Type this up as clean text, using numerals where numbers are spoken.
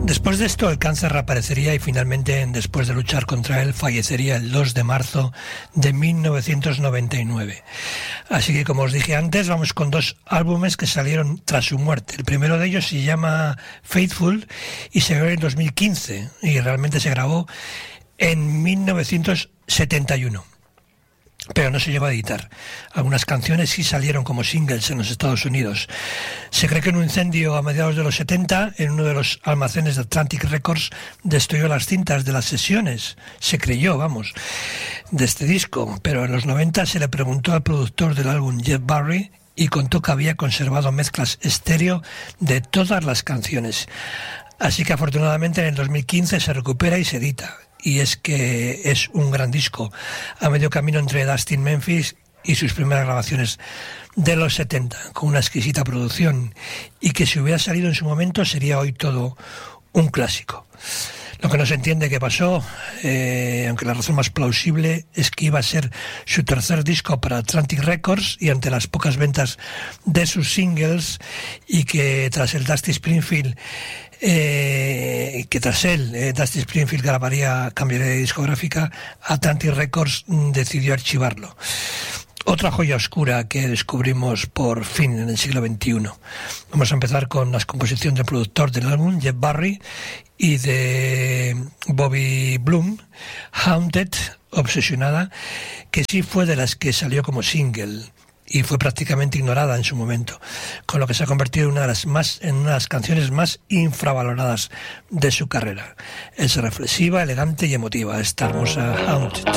Después de esto, el cáncer reaparecería y finalmente, después de luchar contra él, fallecería el 2 de marzo de 1999. Así que, como os dije antes, vamos con dos álbumes que salieron tras su muerte. El primero de ellos se llama Faithful y se grabó en 2015 y realmente se grabó en 1971. Pero no se llegó a editar. Algunas canciones sí salieron como singles en los Estados Unidos. Se cree que un incendio a mediados de los 70 en uno de los almacenes de Atlantic Records destruyó las cintas de las sesiones. Se creyó, de este disco. Pero en los 90 se le preguntó al productor del álbum, Jeff Barry, y contó que había conservado mezclas estéreo de todas las canciones. Así que afortunadamente en el 2015 se recupera y se edita. Y es que es un gran disco, a medio camino entre Dustin Memphis y sus primeras grabaciones de los 70, con una exquisita producción, y que si hubiera salido en su momento sería hoy todo un clásico. Lo que no se entiende qué pasó, aunque la razón más plausible es que iba a ser su tercer disco para Atlantic Records y ante las pocas ventas de sus singles, y que tras el Dusty Springfield Dusty Springfield cambiaría de discográfica, Atlantic Records decidió archivarlo. Otra joya oscura que descubrimos por fin en el siglo XXI. Vamos a empezar con la composición del productor del álbum, Jeff Barry, y de Bobby Bloom, Haunted, Obsesionada, que sí fue de las que salió como single y fue prácticamente ignorada en su momento, con lo que se ha convertido en una de las canciones más infravaloradas de su carrera. Es reflexiva, elegante y emotiva esta hermosa Haunted.